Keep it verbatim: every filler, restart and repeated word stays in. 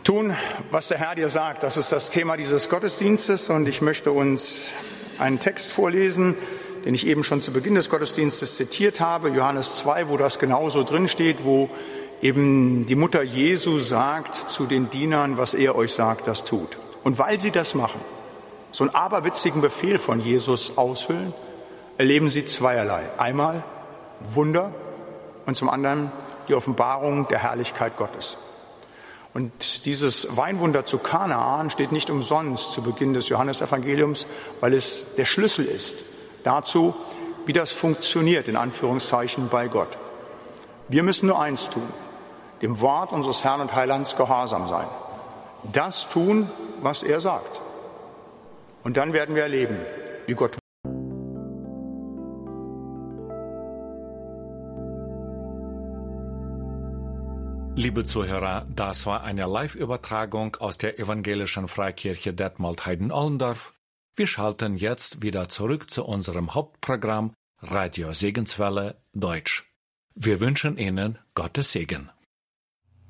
Tun, was der Herr dir sagt, das ist das Thema dieses Gottesdienstes, und ich möchte uns einen Text vorlesen, den ich eben schon zu Beginn des Gottesdienstes zitiert habe, Johannes zwei, wo das genauso drin steht, wo eben die Mutter Jesu sagt zu den Dienern, was er euch sagt, das tut. Und weil sie das machen, so einen aberwitzigen Befehl von Jesus ausfüllen, erleben sie zweierlei. Einmal Wunder und zum anderen die Offenbarung der Herrlichkeit Gottes. Und dieses Weinwunder zu Kanaan steht nicht umsonst zu Beginn des Johannesevangeliums, weil es der Schlüssel ist dazu, wie das funktioniert, in Anführungszeichen, bei Gott. Wir müssen nur eins tun, dem Wort unseres Herrn und Heilands gehorsam sein. Das tun, was er sagt. Und dann werden wir erleben, wie Gott. Liebe Zuhörer, das war eine Live-Übertragung aus der Evangelischen Freikirche Detmold-Heiden-Ollendorf. Wir schalten jetzt wieder zurück zu unserem Hauptprogramm Radio Segenswelle Deutsch. Wir wünschen Ihnen Gottes Segen.